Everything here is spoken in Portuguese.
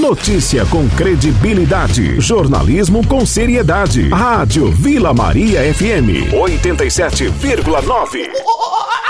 Notícia com credibilidade. Jornalismo com seriedade. Rádio Vila Maria FM 87,9.